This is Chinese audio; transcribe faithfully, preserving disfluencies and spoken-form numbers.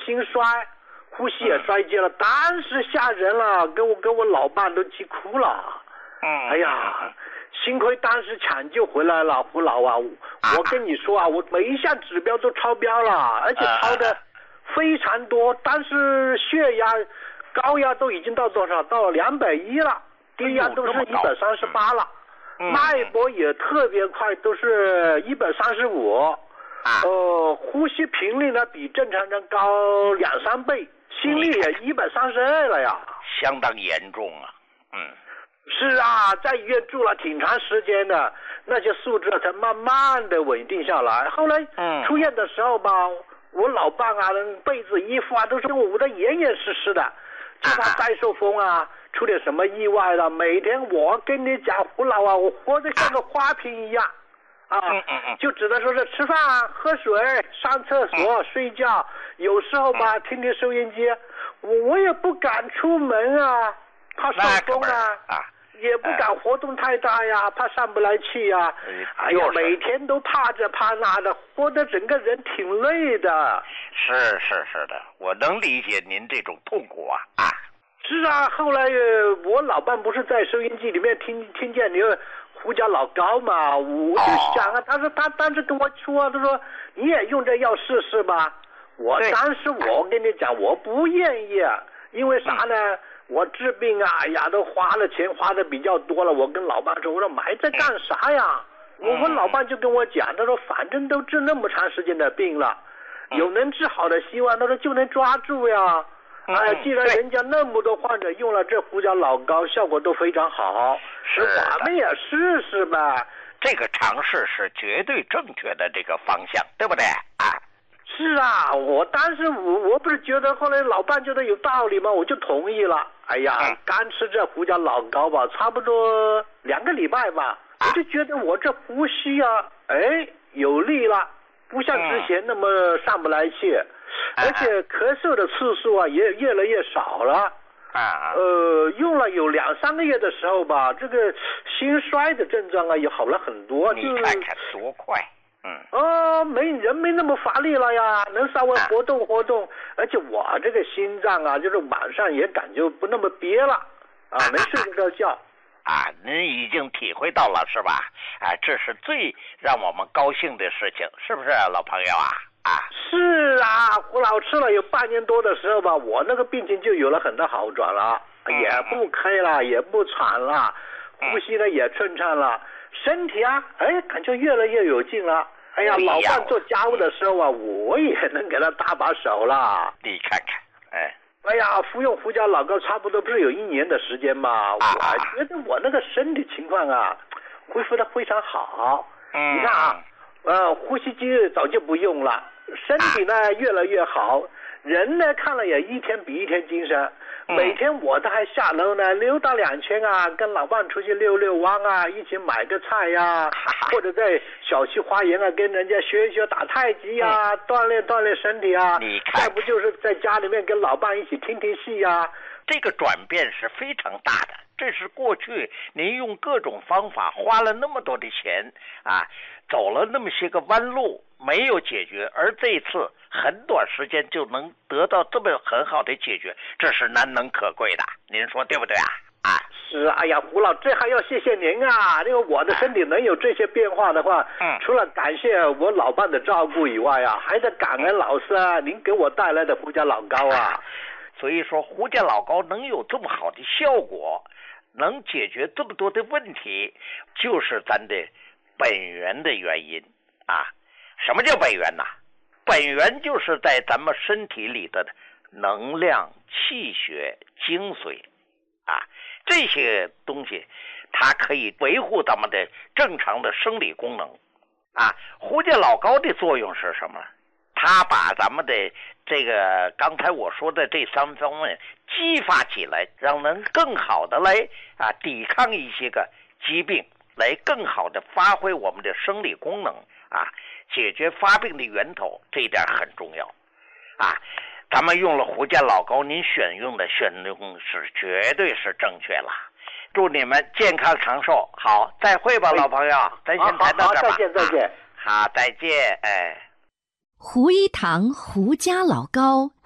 心衰，呼吸也衰竭了，当时吓人了，跟我跟我老伴都急哭了。 嗯， 哎呀，幸亏当时抢救回来了，胡老啊，我跟你说啊，我每一项指标都超标了，而且超的非常多，但是血压、高压都已经到多少？到了两百一了，低压都是一百三十八了，脉搏也特别快，都是一百三十五。呃，呼吸频率呢比正常人高两三倍，心率也一百三十二了呀， 相当严重啊。嗯， 是啊，在医院住了挺长时间的，那些数值才慢慢的稳定下来。后来出院的时候吧，我老伴啊，被子衣服啊都是捂得严严实实的，就怕再受风啊，出点什么意外了。每天我跟你讲，胡老啊，我活得像个花瓶一样。啊，就只能说是吃饭、喝水、上厕所、睡觉，有时候吧听听收音机，我我也不敢出门啊，怕受风啊，也不敢活动太大呀，怕上不来气呀。哎呀，每天都怕这怕那的，活得整个人挺累的。 是是是的，我能理解您这种痛苦啊啊。 是啊，后来我老伴不是在收音机里面听听见你胡椒老高嘛，我就想啊，他说他当时跟我说，他说你也用这药试试吧。我当时我跟你讲，我不愿意，因为啥呢？我治病啊，哎呀，都花了钱花的比较多了。我跟老伴说，我说买这干啥呀？我我老伴就跟我讲，他说反正都治那么长时间的病了，有能治好的希望，他说就能抓住呀。哎，既然人家那么多患者用了这胡椒老膏，效果都非常好， 是咱们也试试呗。 这个尝试是绝对正确的这个方向，对不对啊？ 是啊，我当时我我不是觉得，后来老伴觉得有道理嘛，我就同意了。哎呀，嗯、刚吃这胡椒老膏吧，差不多两个礼拜吧，啊、我就觉得我这呼吸啊，哎，有力了，不像之前那么上不来气。嗯而且咳嗽的次数啊也越来越少了， 啊， 呃，用了有两三个月的时候吧，这个心衰的症状啊也好了很多。 你看看多快，嗯， 哦，没人没那么乏力了呀，能稍微活动活动，啊、而且我这个心脏啊，就是晚上也感觉不那么憋了，啊，能睡得着觉。 啊，您已经体会到了是吧？啊，这是最让我们高兴的事情，是不是，老朋友啊？啊， 是啊，胡老吃了有半年多的时候吧，我那个病情就有了很大好转了，嗯、也不咳了，也不喘了，呼吸呢也顺畅了，身体啊，哎，感觉越来越有劲了。哎呀，老伴做家务的时候啊，我也能给他搭把手了。 你看看，哎。 哎呀，服用胡椒老膏差不多不是有一年的时间嘛，啊、我觉得我那个身体情况啊，恢复的非常好。 嗯， 你看啊，呃，呼吸机早就不用了，身体呢、啊、越来越好，人呢看了也一天比一天精神。嗯、每天我都还下楼呢溜达两圈啊，跟老伴出去溜溜弯啊，一起买个菜呀、啊，或者在小区花园啊跟人家学一学打太极呀、啊，嗯、锻炼锻炼身体啊。 你看， 再不就是在家里面跟老伴一起听听戏呀、啊。 这个转变是非常大的，这是过去您用各种方法花了那么多的钱啊，走了那么些个弯路没有解决，而这一次很短时间就能得到这么很好的解决，这是难能可贵的，您说对不对啊？啊， 是，哎呀，胡老，这还要谢谢您啊！因为我的身体能有这些变化的话，嗯，除了感谢我老伴的照顾以外啊，还得感恩老师啊，您给我带来的胡椒老膏啊。 所以说胡椒老膏能有这么好的效果，能解决这么多的问题，就是咱的本源的原因啊。什么叫本源呢？本源就是在咱们身体里的能量、气血、精髓啊，这些东西它可以维护咱们的正常的生理功能啊。胡椒老膏的作用是什么？它把咱们的这个刚才我说的这三方面激发起来，让人更好的来啊抵抗一些个疾病，来更好的发挥我们的生理功能啊，解决发病的源头，这一点很重要啊。咱们用了胡椒老膏，您选用的选用是绝对是正确了。祝你们健康长寿，好，再会吧，老朋友，咱先谈到这儿吧。 好，再见，再见。 好，再见，哎。 胡一堂胡家老膏